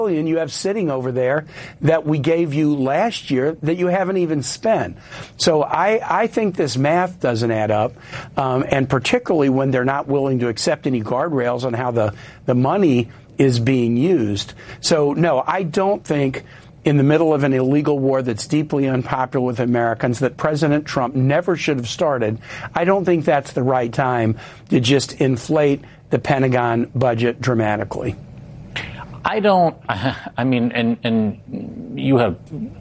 you have sitting over there that we gave you last year that you haven't even spent. So I think this math doesn't add up, and particularly when they're not willing to accept any guardrails on how the money is being used. So, no, I don't think in the middle of an illegal war that's deeply unpopular with Americans that President Trump never should have started, I don't think that's the right time to just inflate the Pentagon budget dramatically. I mean, and you have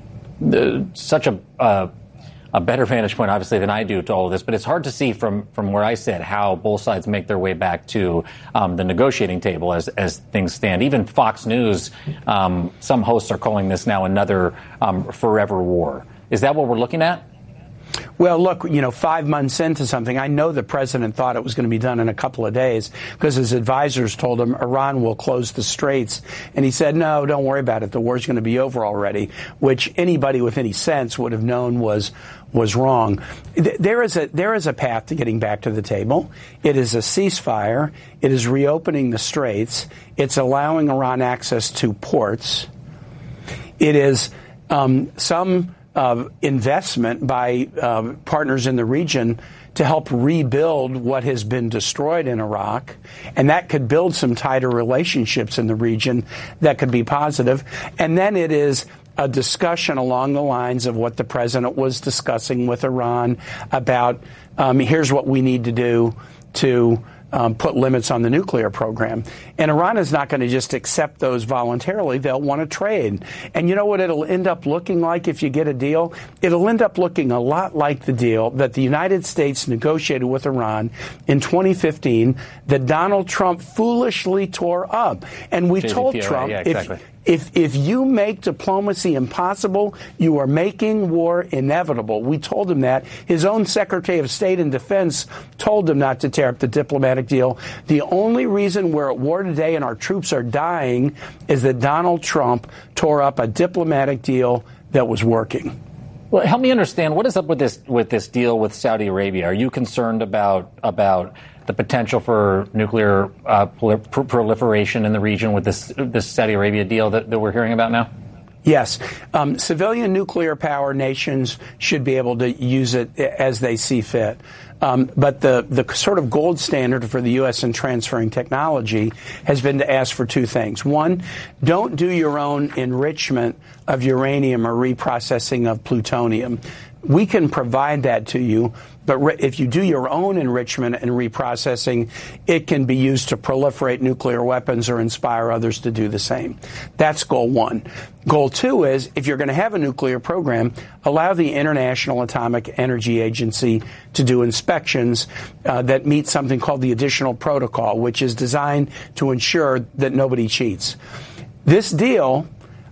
such a better vantage point, obviously, than I do to all of this, but it's hard to see from where I sit how both sides make their way back to the negotiating table as things stand. Even Fox News, some hosts are calling this now another forever war. Is that what we're looking at? Well, look, 5 months into something, I know the president thought it was going to be done in a couple of days because his advisors told him Iran will close the straits. And he said, no, don't worry about it. The war's going to be over already, which anybody with any sense would have known was wrong. There is a path to getting back to the table. It is a ceasefire. It is reopening the straits. It's allowing Iran access to ports. It is some investment by partners in the region to help rebuild what has been destroyed in Iraq. And that could build some tighter relationships in the region that could be positive. And then it is a discussion along the lines of what the president was discussing with Iran about here's what we need to do to put limits on the nuclear program. And Iran is not going to just accept those voluntarily. They'll want to trade. And you know what it'll end up looking like if you get a deal? It'll end up looking a lot like the deal that the United States negotiated with Iran in 2015 that Donald Trump foolishly tore up. And we told Trump, if you make diplomacy impossible, you are making war inevitable. We told him that. His own Secretary of State and Defense told him not to tear up the diplomatic deal. The only reason we're at war today and our troops are dying is that Donald Trump tore up a diplomatic deal that was working. Well, help me understand, what is up with this deal with Saudi Arabia? Are you concerned about the potential for nuclear proliferation in the region with this Saudi Arabia deal that we're hearing about now? Yes. Civilian nuclear power nations should be able to use it as they see fit. But the sort of gold standard for the U.S. in transferring technology has been to ask for two things. One, don't do your own enrichment of uranium or reprocessing of plutonium. We can provide that to you, but if you do your own enrichment and reprocessing, it can be used to proliferate nuclear weapons or inspire others to do the same. That's goal one. Goal two is, if you're going to have a nuclear program, allow the International Atomic Energy Agency to do inspections that meet something called the Additional Protocol, which is designed to ensure that nobody cheats. This deal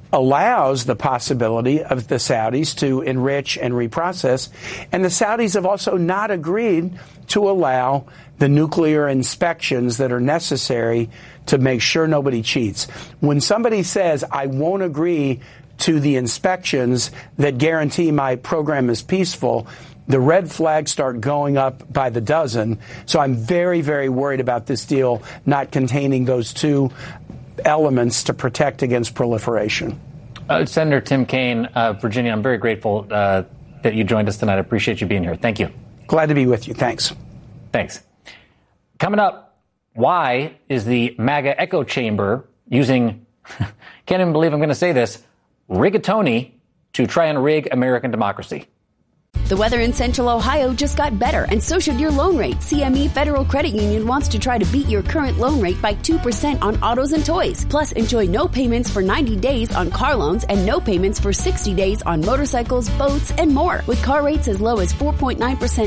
allows the possibility of the Saudis to enrich and reprocess. And the Saudis have also not agreed to allow the nuclear inspections that are necessary to make sure nobody cheats. When somebody says, I won't agree to the inspections that guarantee my program is peaceful, the red flags start going up by the dozen. So I'm very, very worried about this deal not containing those two elements to protect against proliferation. Senator Tim Kaine, Virginia, I'm very grateful that you joined us tonight. I appreciate you being here. Thank you. Glad to be with you. Thanks. Thanks. Coming up, why is the MAGA echo chamber using, can't even believe I'm going to say this, rigatoni to try and rig American democracy? The weather in Central Ohio just got better, and so should your loan rate. CME Federal Credit Union wants to try to beat your current loan rate by 2% on autos and toys. Plus, enjoy no payments for 90 days on car loans and no payments for 60 days on motorcycles, boats, and more. With car rates as low as 4.9%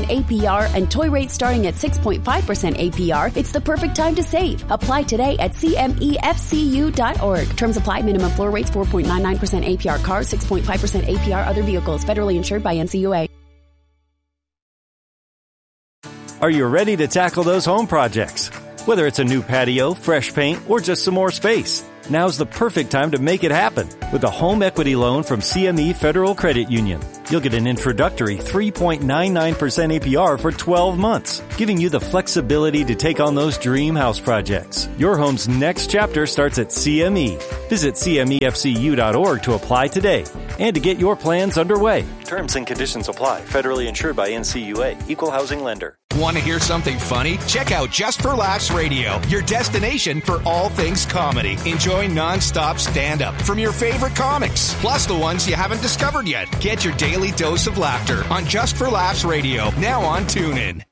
APR and toy rates starting at 6.5% APR, it's the perfect time to save. Apply today at CMEFCU.org. Terms apply. Minimum floor rates 4.99% APR cars, 6.5% APR other vehicles. Federally insured by NCUA. Are you ready to tackle those home projects? Whether it's a new patio, fresh paint, or just some more space, Now's the perfect time to make it happen with a home equity loan from CME Federal Credit Union. You'll get an introductory 3.99% APR for 12 months, giving you the flexibility to take on those dream house projects. Your home's next chapter starts at CME. Visit CMEFCU.org to apply today and to get your plans underway. Terms and conditions apply. Federally insured by NCUA. Equal housing lender. Want to hear something funny? Check out Just for Laughs Radio, your destination for all things comedy. Enjoy non-stop stand-up from your favorite comics, plus the ones you haven't discovered yet. Get your daily dose of laughter on Just for Laughs Radio, now on TuneIn.